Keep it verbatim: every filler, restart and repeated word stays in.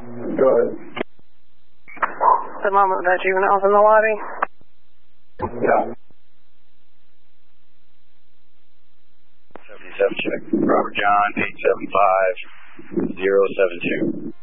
Go ahead. The moment that juvenile's in the lobby. Yeah. seventy-seven check. Robert John, eight seven five zero seven two.